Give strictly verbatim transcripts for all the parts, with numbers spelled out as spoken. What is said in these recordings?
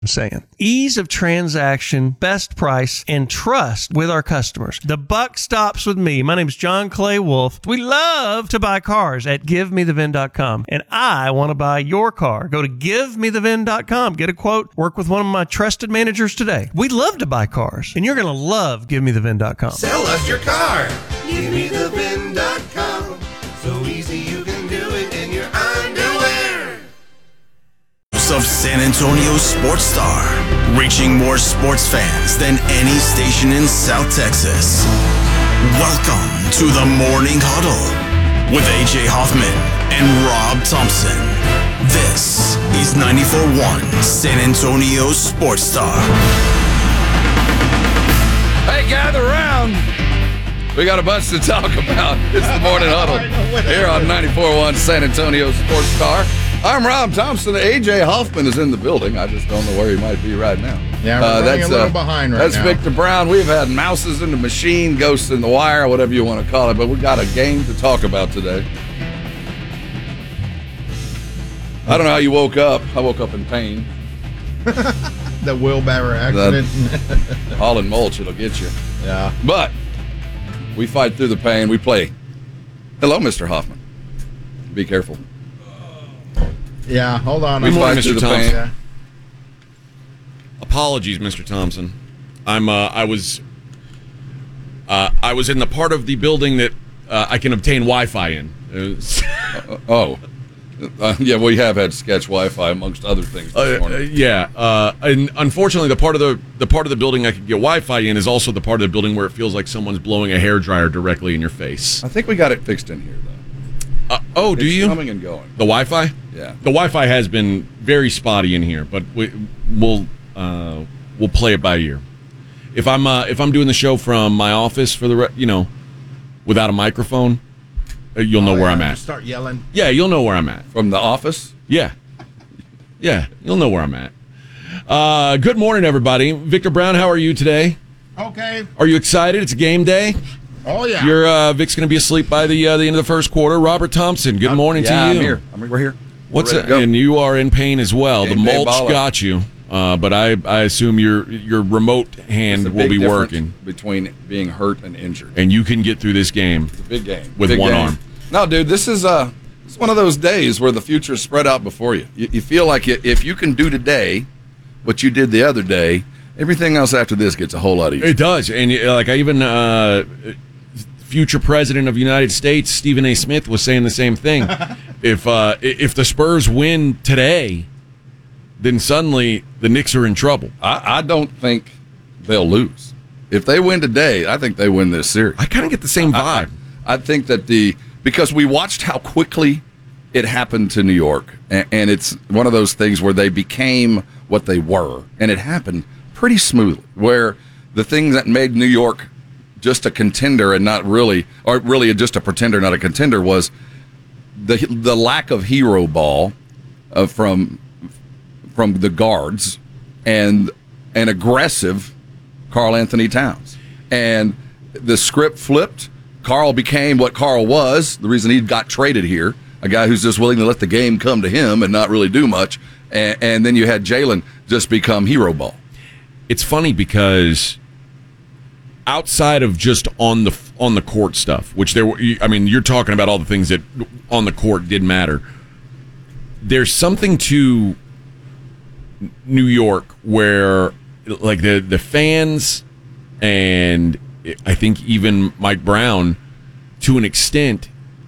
I'm saying. Ease of transaction, best price, and trust with our customers. The buck stops with me. My name is John Clay Wolf. We love to buy cars at give me the vin dot com, and I want to buy your car. Go to give me the vin dot com. Get a quote. Work with one of my trusted managers today. We love to buy cars, and you're going to love give me the vin dot com. Sell us your car. give me the vin dot com. So easy you can do it in your underwear. Of San Antonio Sports Star, reaching more sports fans than any station in South Texas. Welcome to the Morning Huddle with A J Hoffman and Rob Thompson. This is ninety-four point one San Antonio Sports Star. Hey, gather around. We got a bunch to talk about. It's the Morning Huddle here on ninety-four point one San Antonio Sports Star. I'm Rob Thompson. A J Hoffman is in the building. I just don't know where he might be right now. Yeah, we're uh, running that's, a little uh, behind right that's now. That's Victor Brown. We've had mouses in the machine, ghosts in the wire, whatever you want to call it, but we got a game to talk about today. I don't know how you woke up. I woke up in pain. The wheelbarrow accident. The haul and mulch, it'll get you. Yeah. But we fight through the pain. We play. Hello, Mister Hoffman. Be careful. Yeah, hold on. Good morning, Mister Thompson. Yeah. Apologies, Mister Thompson. I'm. Uh, I was. Uh, I was in the part of the building that uh, I can obtain Wi-Fi in. uh, oh, uh, yeah. We have had sketch Wi-Fi amongst other things this uh, morning. yeah, uh, and unfortunately, the part of the the part of the building I can get Wi-Fi in is also the part of the building where it feels like someone's blowing a hairdryer directly in your face. I think we got it fixed in here, though. Uh, oh, do it's you? Coming and going. The Wi-Fi? Yeah. The Wi-Fi has been very spotty in here, but we, we'll uh, we'll play it by ear. If I'm uh, if I'm doing the show from my office for the re- you know, without a microphone, uh, you'll know oh, where yeah, I'm at. Start yelling. Yeah, you'll know where I'm at. From the office? Yeah. Yeah, you'll know where I'm at. Uh, good morning, everybody. Victor Brown, how are you today? Okay. Are you excited? It's game day. Oh yeah. Your uh, Vic's going to be asleep by the uh, the end of the first quarter. Robert Thompson, good morning yeah, to you. I'm here. I'm, we're here. What's we're that? And you are in pain as well. Game the day mulch baller. got you, uh, but I, I assume your your remote hand will be working between being hurt and injured, and you can get through this game. It's a big game with big one game. arm. No, dude, this is uh, it's one of those days where the future is spread out before you. You, you feel like if you can do today what you did the other day, everything else after this gets a whole lot easier. It does, and like I even. Uh, Future President of the United States, Stephen A. Smith, was saying the same thing. if uh, if the Spurs win today, then suddenly the Knicks are in trouble. I, I don't think they'll lose. If they win today, I think they win this series. I kind of get the same vibe. I, I think that the because we watched how quickly it happened to New York, and, and it's one of those things where they became what they were, and it happened pretty smoothly. Where the thing that made New York just a contender and not really, or really just a pretender, not a contender, was the the lack of hero ball uh, from from the guards and an aggressive Karl Anthony Towns. And the script flipped. Karl became what Karl was, the reason he got traded here, a guy who's just willing to let the game come to him and not really do much. And, and then you had Jalen just become hero ball. It's funny because outside of just on the on the court stuff, which there were, I mean, you're talking about all the things that on the court did matter. There's something to New York where, like the the fans, and I think even Mike Brown, to an extent,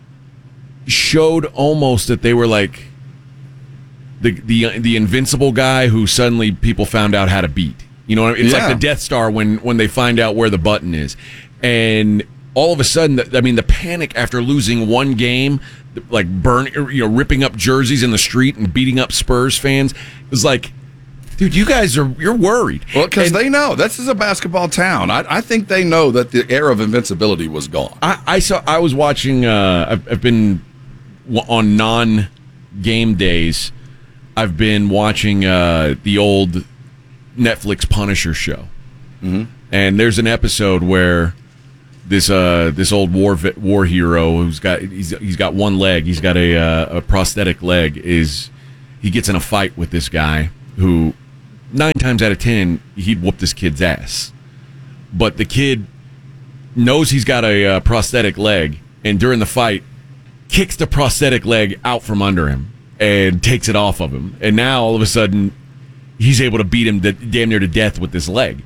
showed almost that they were like the the the invincible guy who suddenly people found out how to beat. You know what I mean? It's yeah. like the Death Star when, when they find out where the button is. And all of a sudden, I mean, the panic after losing one game, like burn, you know, ripping up jerseys in the street and beating up Spurs fans, it was like, dude, you guys are, you're worried. Well, because they know. This is a basketball town. I, I think they know that the era of invincibility was gone. I, I saw, I was watching, uh, I've, I've been on non-game days, I've been watching uh, the old Netflix Punisher show, mm-hmm. and there's an episode where this uh this old war war hero who's got he's he's got one leg, he's got a uh, a prosthetic leg, is he gets in a fight with this guy who nine times out of ten, he'd whoop this kid's ass. But the kid knows he's got a uh, prosthetic leg, and during the fight, kicks the prosthetic leg out from under him and takes it off of him. And now, all of a sudden, he's able to beat him to, damn near to death with this leg.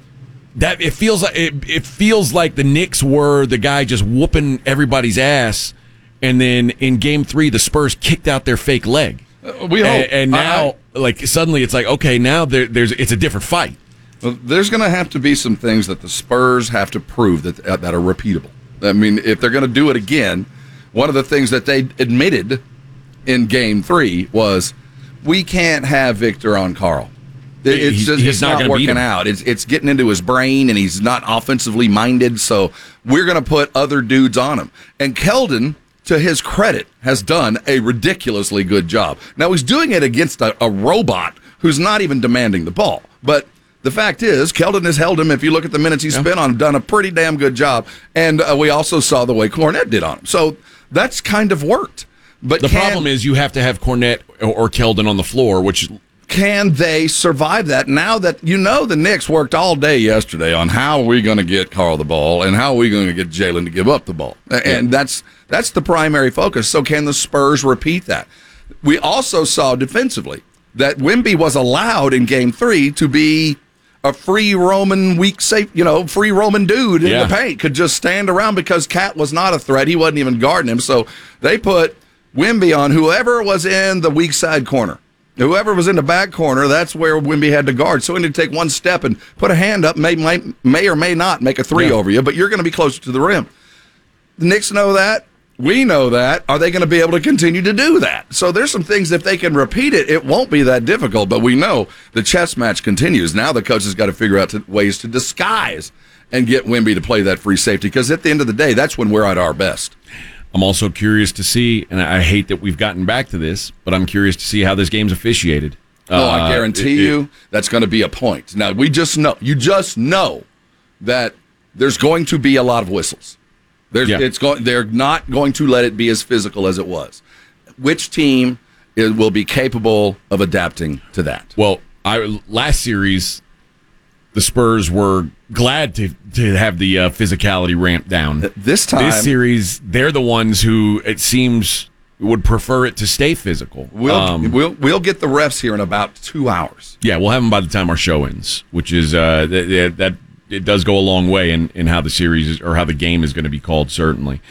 That it feels like it, it feels like the Knicks were the guy just whooping everybody's ass, and then in Game Three, the Spurs kicked out their fake leg. Uh, we hope. And, and now, I, I, like suddenly, it's like okay, now there, there's it's a different fight. Well, there's going to have to be some things that the Spurs have to prove that uh, that are repeatable. I mean, if they're going to do it again, one of the things that they admitted in Game Three was we can't have Victor on Carl. It, it's he's, just he's it's not, not gonna beat working him. out. It's it's getting into his brain, and he's not offensively minded. So we're going to put other dudes on him. And Keldon, to his credit, has done a ridiculously good job. Now he's doing it against a, a robot who's not even demanding the ball, but. The fact is, Keldon has held him, if you look at the minutes he's Yeah. spent on him, done a pretty damn good job. And uh, we also saw the way Cornette did on him. So that's kind of worked. But The can, problem is you have to have Cornette or, or Keldon on the floor, which can they survive that now that you know the Knicks worked all day yesterday on how are we going to get Carl the ball and how are we going to get Jalen to give up the ball? And that's that's the primary focus. So can the Spurs repeat that? We also saw defensively that Wemby was allowed in Game Three to be a free Roman weak safe, you know, free Roman dude in Yeah. the paint, could just stand around because Cat was not a threat. He wasn't even guarding him. So they put Wemby on whoever was in the weak side corner. Whoever was in the back corner, that's where Wemby had to guard. So he had to take one step and put a hand up, may, may, may or may not make a three Yeah. over you, but you're going to be closer to the rim. The Knicks know that. We know that. Are they going to be able to continue to do that? So there's some things, if they can repeat it, it won't be that difficult. But we know the chess match continues. Now the coach has got to figure out to, ways to disguise and get Wemby to play that free safety, because at the end of the day, that's when we're at our best. I'm also curious to see, and I hate that we've gotten back to this, but I'm curious to see how this game's officiated. Oh, Uh, I guarantee it- you that's going to be a point. Now, we just know, you just know that there's going to be a lot of whistles. There's, Yeah. it's going, they're not going to let it be as physical as it was. Which team is, will be capable of adapting to that? Well, I last series, the Spurs were glad to to have the uh, physicality ramped down. This time, This series, they're the ones who it seems would prefer it to stay physical. we'll, Um, we'll, we'll get the refs here in about two hours. yeah, we'll have them by the time our show ends, which is uh, th- th- that it does go a long way in, in how the series is, or how the game is going to be called, certainly.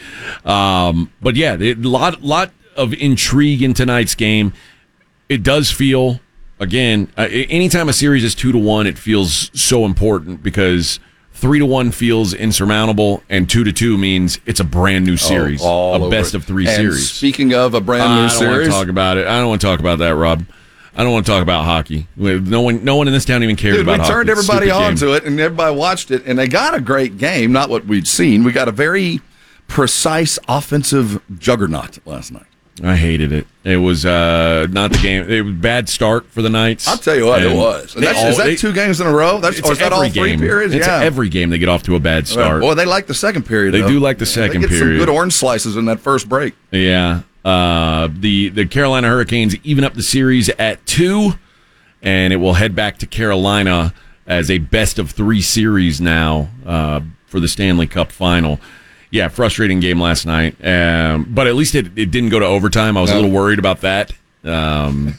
Um, but yeah, a lot lot of intrigue in tonight's game. It does feel, again, uh, anytime a series is two to one, it feels so important because three to one feels insurmountable, and two to two means it's a brand new series, Oh, all a over best it. of three And series. Speaking of a brand new I don't want series, to talk about it. I don't want to talk about that, Rob. I don't want to talk about hockey. No one, no one in this town even cares dude, we about hockey. turned It's a everybody stupid on game. to it, and everybody watched it, and they got a great game. Not what we'd seen. We got a very precise offensive juggernaut last night. I hated it. It was uh, not the game. It was a bad start for the Knights. I'll tell you what, it And was. they That's, all- is that they- two games in a row? That's, It's or is that every all three game. periods? It's yeah. every game they get off to a bad start. Boy, they like the second period. They though. do like the Yeah, second they get period. Some good orange slices in that first break. Yeah. Uh, the the Carolina Hurricanes even up the series at two, and it will head back to Carolina as a best of three series now uh, for the Stanley Cup final. Yeah, frustrating game last night, um, but at least it, it didn't go to overtime. I was a little worried about that. Um,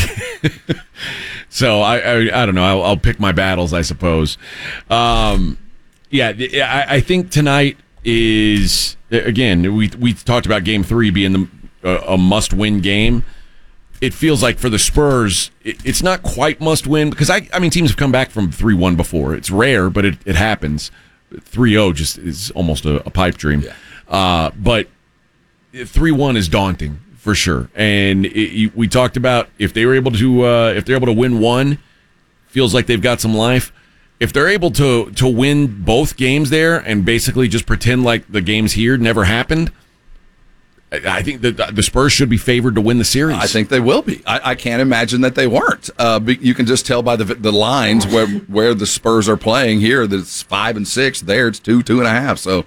so I, I I don't know. I'll, I'll pick my battles, I suppose. Um, yeah, I, I think tonight is again. We we talked about Game Three being the a, a must-win game. It feels like for the Spurs, it, it's not quite must-win because I I mean teams have come back from three one before. It's rare, but it, it happens. three oh just is almost a, a pipe dream. Yeah. Uh, but three one is daunting for sure. And it, we talked about if they were able to uh, if they're able to win one, feels like they've got some life. If they're able to to win both games there and basically just pretend like the games here never happened, I think that the Spurs should be favored to win the series. I think they will be. I, I can't imagine that they weren't. Uh, but you can just tell by the the lines where where the Spurs are playing here that it's five and six. There it's two, two and a half. So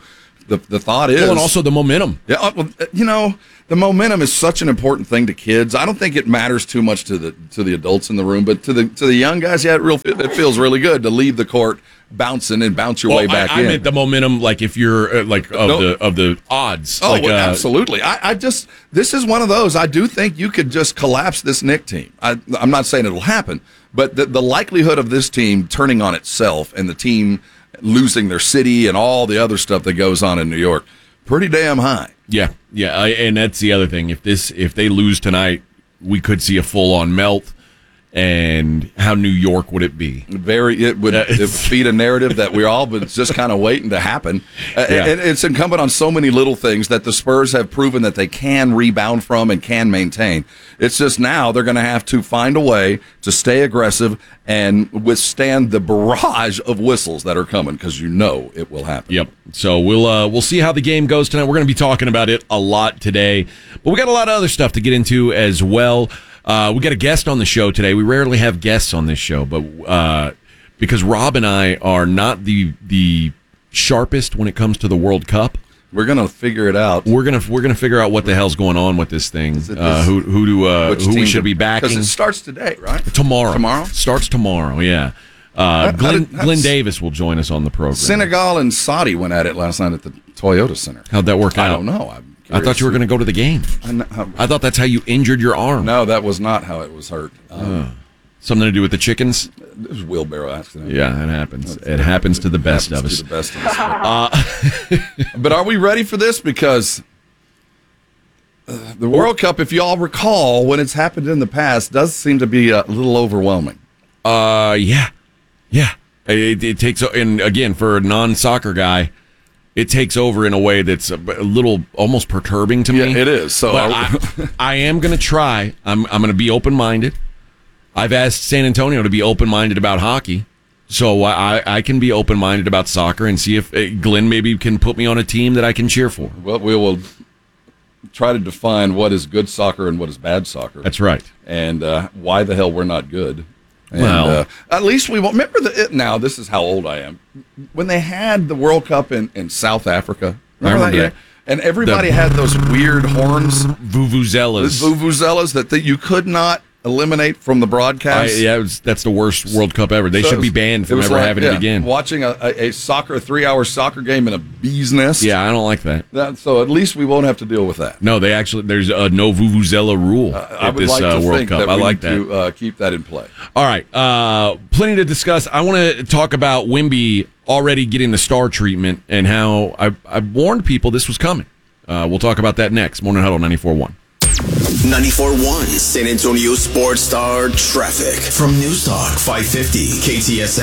the the thought is, Well, and also the momentum. yeah, uh, well, uh, you know, the momentum is such an important thing to kids. I don't think it matters too much to the to the adults in the room, but to the to the young guys, yeah, it real it feels really good to leave the court bouncing and bounce your Well, way back I, I in. meant the momentum, like if you're uh, like of No. the of the odds. Oh, like, well, uh, absolutely. I, I just this is one of those. I do think you could just collapse this Knick team. I, I'm not saying it'll happen, but the, the likelihood of this team turning on itself and the team losing their city and all the other stuff that goes on in New York, pretty damn high. Yeah, yeah, I, and that's the other thing. If this if they lose tonight, we could see a full on melt. And how New York would it be? Very, it would it feed a narrative that we all been just kind of waiting to happen. Uh, Yeah. And it's incumbent on so many little things that the Spurs have proven that they can rebound from and can maintain. It's just now they're going to have to find a way to stay aggressive and withstand the barrage of whistles that are coming, because you know it will happen. Yep. So we'll uh, we'll see how the game goes tonight. We're going to be talking about it a lot today, but we got a lot of other stuff to get into as well. Uh, we got a guest on the show today. We rarely have guests on this show, but uh, because Rob and I are not the the sharpest when it comes to the World Cup, We're going to figure it out. we're gonna we're gonna figure out what the hell's going on with this thing. it Uh, this- who who do uh, Which who we team should to- be backing Because it starts today, right? tomorrow. Tomorrow? Starts tomorrow. Yeah. Uh, How- how Glenn did- how Glenn does- Davis will join us on the program. Senegal and Saudi went at it last night at the Toyota Center. How'd that work I out? don't know. I'm I thought you were going to go to the game. to. I thought that's how you injured your arm. No, that was not how it was hurt. Um, Something to do with the chickens? It was a wheelbarrow accident. Yeah, it happens. It happens to the best of Happens us. to the best of us. Uh, but are we ready for this? Because uh, the World Cup, if you all recall, when it's happened in the past, does seem to be a little overwhelming. Uh, yeah, yeah. It, it takes, and again, for a non-soccer guy, it takes over in a way that's a, a little almost perturbing to me. Yeah, it is. So But are- I, I am going to try. I'm I'm going to be open-minded. I've asked San Antonio to be open-minded about hockey, so I I can be open-minded about soccer and see if uh, Glenn maybe can put me on a team that I can cheer for. Well, we will try to define what is good soccer and what is bad soccer. That's right. And uh, why the hell we're not good. And, Well- uh, at least we won't. Remember the, it, now, this is how old I am. When they had the World Cup in, in South Africa. remember year? that. And everybody The- had those weird horns, Vuvuzelas. vuvuzelas, that, that you could not eliminate from the I, broadcast. yeah, it was, that's the worst World Cup ever. They So should it be was- banned it from was ever like, having yeah, it again. Watching a, a, a soccer, a three-hour soccer game in a bee's nest. Yeah, I don't like that. That, so at least we won't have to deal with that. No, they actually there's a no vuvuzela rule I at would this like uh, to World think Cup. that I we like need that. to uh, keep that in play. All right, uh, plenty to discuss. I want to talk about Wemby already getting the star treatment and how I, I warned people this was coming. Uh, we'll talk about that next. Morning Huddle ninety-four point one. ninety-four point one San Antonio Sports Star Traffic from News Talk five fifty K T S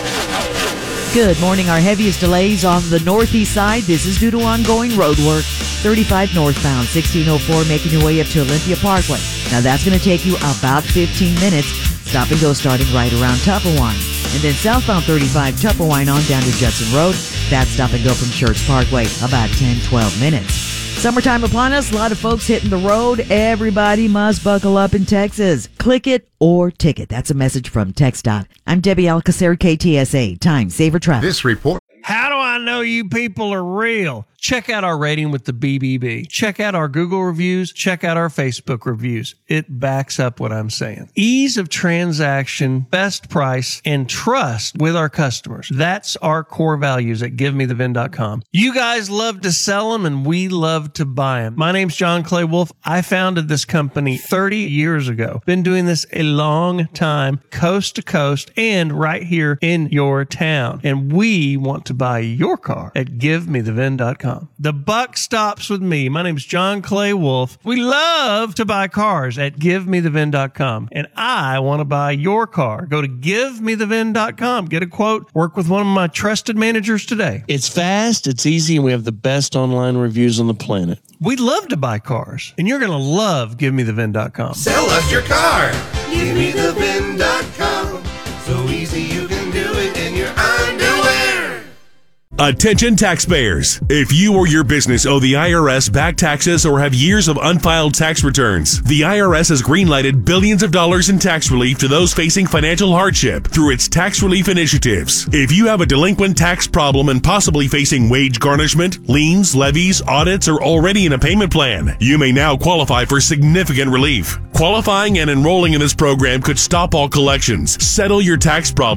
A. Good morning. Our heaviest delays on the northeast side. This is due to ongoing road work. thirty-five northbound, sixteen oh four, making your way up to Olympia Parkway. Now that's going to take you about fifteen minutes. Stop and go starting right around Tuppawine. And then southbound thirty-five, Tuppawine on down to Judson Road. That's stop and go from Church Parkway, about ten, twelve minutes. Summertime upon us, a lot of folks hitting the road. Everybody must buckle up in Texas. Click it or ticket. That's a message from TxDOT. I'm Debbie Alcacer, K T S A. Time Saver Traffic. This report. How do I know you people are real? Check out our rating with the B B B. Check out our Google reviews. Check out our Facebook reviews. It backs up what I'm saying. Ease of transaction, best price, and trust with our customers. That's our core values at give me the vin dot com. You guys love to sell them, and we love to buy them. My name's John Clay Wolf. I founded this company thirty years ago. Been doing this a long time, coast to coast, and right here in your town. And we want to buy your car at give me the vin dot com. The buck stops with me. My name's John Clay Wolf. We love to buy cars at give me the vin dot com. And I want to buy your car. Go to give me the vin dot com. Get a quote. Work with one of my trusted managers today. It's fast, it's easy, and we have the best online reviews on the planet. We love to buy cars. And you're going to love give me the vin dot com. Sell us your car. give me the vin dot com. So easy you can do it in your underwear. Attention taxpayers. If you or your business owe the I R S back taxes or have years of unfiled tax returns, the I R S has greenlighted billions of dollars in tax relief to those facing financial hardship through its tax relief initiatives. If you have a delinquent tax problem and possibly facing wage garnishment, liens, levies, audits, or already in a payment plan, you may now qualify for significant relief. Qualifying and enrolling in this program could stop all collections, settle your tax problem,